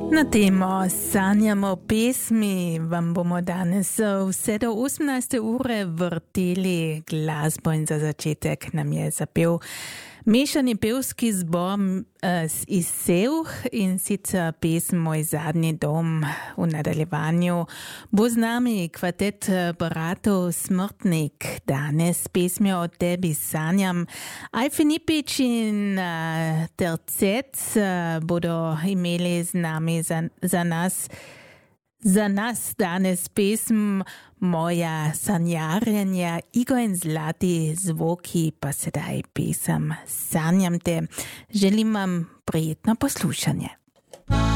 Na temo sanjamo pesmi vam bomo danes vse do 18. ure vrteli glasbo in za začetek nam je zapel mešani pevski zbor iz Sevh in sicer pesem Moj zadnji dom. V nadaljevanju bo z nami kvartet bratov Smrtnik, danes pesmijo O tebi sanjam. Alfi Nipič in Tercet bodo imeli z nami za nas danes pesem Moja sanjarjenja, Igor in Zlati zvoki, pa sedaj pesem Sanjam te. Želim vam prijetno poslušanje.